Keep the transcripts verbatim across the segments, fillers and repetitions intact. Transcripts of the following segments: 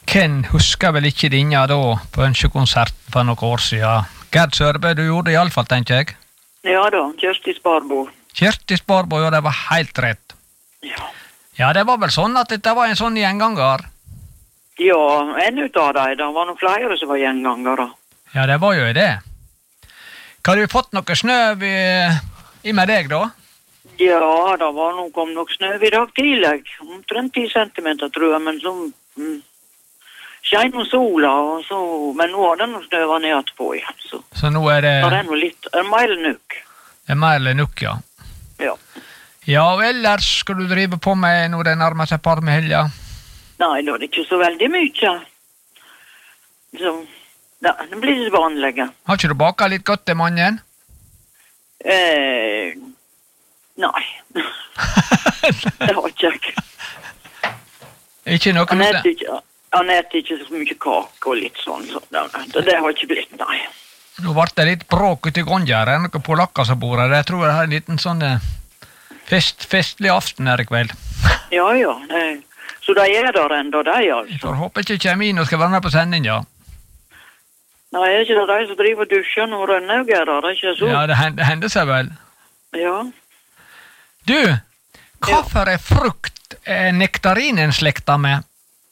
Ken husker vel ikke dinja da på ønskekonserten for noen år siden. Gerd Sørbø, du gjorde det i alle fall, tenker jeg. Ja da, Kjersti Sparbo. Kjersti Sparbo, ja, det var helt rett. Ja. Ja, det var vel sånn at dette var en sånn gjenganger. Ja, en ut av dem. Det var noen flere som var gjengangere. Ja, det var jo det. Har du fått noe snø i, i med deg da? Ja, det var noe, kom nok snø i dag tidlig. Omtrent ti centimeter, tror jeg, men så mm, skjein noe sola, og så, men nå har den noe snøva ned på igjen. Så, så nå er det... det er noe litt, en mer eller nukk. En mer eller nukk, ja. Ja. Ja, og ellers skal du drive på med når det nærmer seg par med helga? Nei, da er det ikke så veldig mye. Så, ja, det blir litt vanlige. Har ikke du baket litt godt til mannen? Eh, nei. Det har ikke jeg. Ikke noe han med det? Ikke, han etter ikke så mye kake og litt sånn, så det, det har ikke blitt, nei. Nå ble det litt bråk ut i Gonja, det er noen polakker som bor her. Jeg tror jeg har en liten sånn fest, festlig aften her i kveld. Ja, ja, det, så de er der enda, de altså. Jeg får håpe ikke Kjemino skal være med på sending, ja. Nei, er ikke det de som driver og dusjer når Rønnaug er der, det er ikke så? Ja, det hender, hender seg vel. Ja. Du, hva for en frukt er nektarinen slekta med?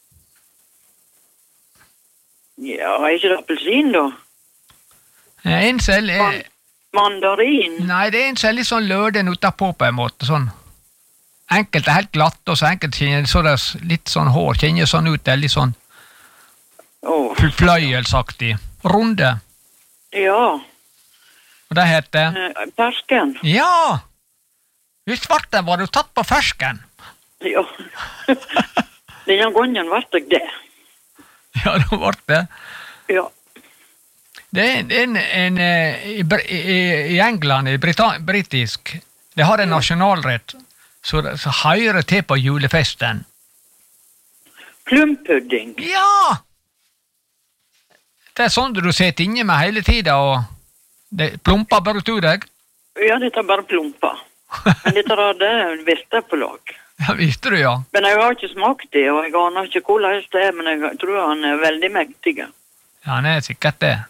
Ja, er ikke det appelsin da? En selv er... Man, mandarin? Nei, det er en selv litt sånn løden utapå på en måte, sånn. Enkelt er helt glatt, og så enkelt kjenner så det litt sånn hår, kjenner sånn ut, det er litt sånn oh. fløyelsaktig. Runde. Ja. Og det heter? Eh, fersken. Ja! Hvis svarten var du tatt på fersken. Ja. Denne gangen var det det. Ja, det var det. Ja. Det er en, en, en i, i, i England, i Britann, britisk, det har en nasjonalrett, så, så høyre til på julefesten. Plumpudding. Ja! Det er sånn du sitter inne med hele tiden, og det plumper bare ut deg. Ja, dette er bare plumper. Men dette er det visste på lag. Ja, visste du, ja. Men jeg har ikke smakt det, og jeg aner ikke hvordan det er, men jeg tror han er veldig mektig. Ja, han er sikkert det.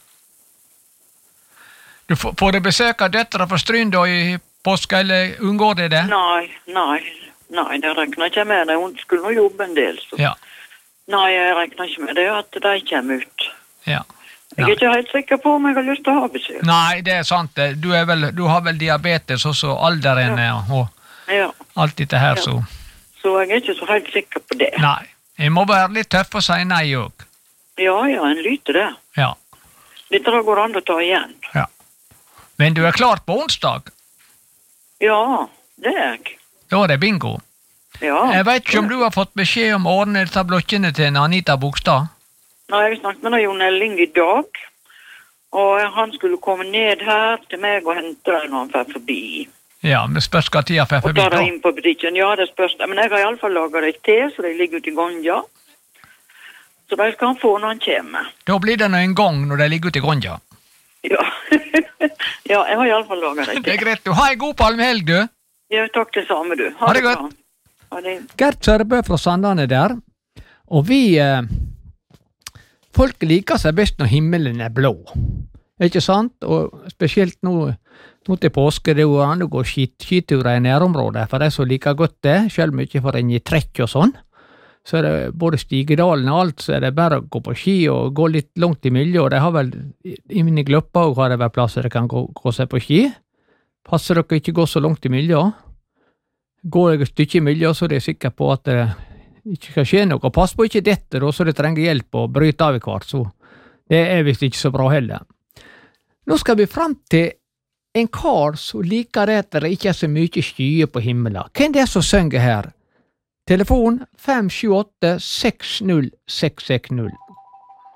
Du får, får du besøk av døtre fra Stryn da i påske, eller unngår det det? Nei, nei, nei, det regner ikke med det. Hun skulle nå jobbe en del, så. Ja. Nei, jeg regner ikke med det, at de kommer ut. Ja. Jeg er ikke helt sikker på om jeg har lyst til å ha besøk. Nei, det er sant. Du, er vel, du har vel diabetes, også alderen, ja. Og ja. Alt dette her, ja. så... Så jeg er ikke så helt sikker på det. Nei, jeg må være litt tøff og si nei også. Ja, ja, en lyter det. Ja. Dette går an å ta igjen. Ja. Men du er klar på onsdag? Ja, det er jeg. Da er det bingo. Ja. Jeg vet ikke om du har fått beskjed om å ordne disse blokkene til Anita Bogstad? Nei, jeg snakket med Jon Elling i dag, og han skulle komme ned her til meg og hente deg når han fer forbi. Ja, men spørs hva tida fer forbi da. Og ta da. deg inn på butikken, ja, det spørs. Men jeg har i alle fall laget deg te, så de ligger ute i Gonja. Så de skal han få når han kommer. Da blir det nå en gang når de ligger ute i Gonja. Ja. Ja, jeg har i alle fall laget deg te. Det er greit, du har en god palmehelg, du. Ja, takk det samme, du. Ha, ha det godt. Ha det. Gerd Sørbø fra Sandane der, og vi... Eh, folk liker seg best når himmelen er blå. Ikke sant? Og spesielt nå... Nå til påske, det går an å gå skiturer i nærområdet, for de som liker godt det, selv om ikke får en i trekk og sånn. Så er det både Stigedalen og alt, så er det bare å gå på ski og gå litt langt i miljø, og de har vel, i mine gløpper har det vært plasser de kan gå, gå seg på ski. Passer dere ikke gå så langt i miljø? Går jeg et stykke i miljø, så er jeg sikker på at det ikke skal skje noe. Pass på ikke dette, da, så det trenger hjelp og bryte av i kvart, så det er visst ikke så bra heller. Nå skal vi frem til en kar som liker det at det ikke er så mye skyer på himmelen. Hvem er det som synger her? Telefon fem sju åtte seks null seks seks null.